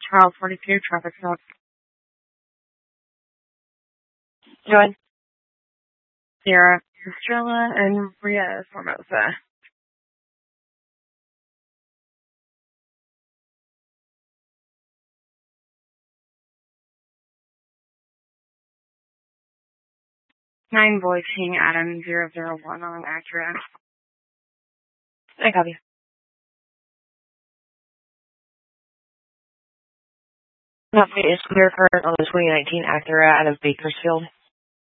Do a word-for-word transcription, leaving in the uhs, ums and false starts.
Charles forty-two, traffic stop. Join. Sierra Estrella and Maria Formosa. Nine Boy King Adam zero zero one on Acura. I copy. Copy is clear for on the twenty nineteen Acura out of Bakersfield.